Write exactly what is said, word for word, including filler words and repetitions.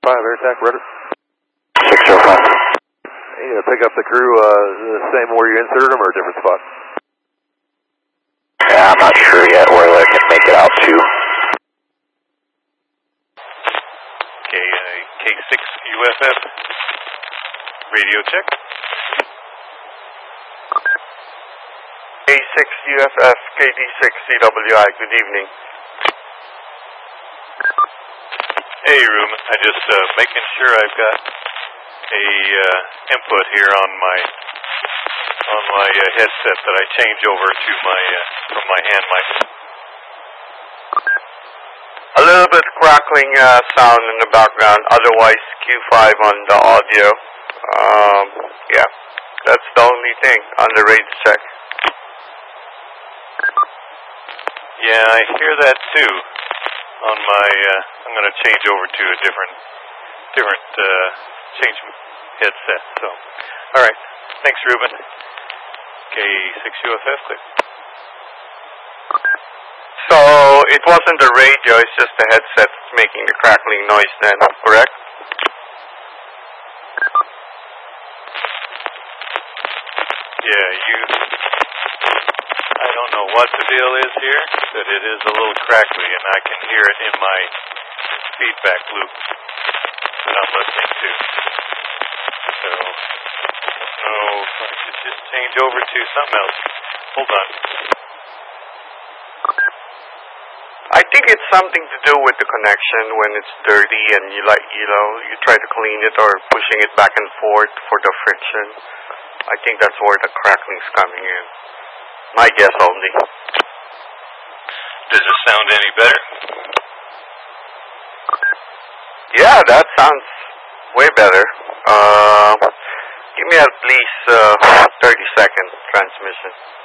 five, air attack, rudder. six oh five. Hey, uh, pick up the crew, uh, the same where you inserted them or a different spot? Yeah, I'm not sure yet where they can make it out to. Okay, uh, K six U F F, radio check. K six U F F, K D six C W I, good evening. Hey, Ruben, I just uh, making sure I've got a uh, input here on my on my uh, headset that I change over to my uh, from my hand mic. A little bit crackling uh, sound in the background, otherwise Q five on the audio. Um, yeah, that's the only thing on the radio check. Yeah, I hear that too. On my, uh, I'm going to change over to a different, different, uh, change headset. So, all right. Thanks, Ruben. K six U F F, clear. So it wasn't the radio; it's just the headset making the crackling noise. Then, correct? Yeah, you. I don't know what the deal is here, but it is a little crackly, and I can hear it in my feedback loop that I'm listening to. So, no, if I could just change over to something else. Hold on. I think it's something to do with the connection when it's dirty and you like, you know, you try to clean it or pushing it back and forth for the friction. I think that's where the crackling's coming in. My guess only. Does it sound any better? Yeah, that sounds way better. Uh, give me at least uh, thirty second transmission.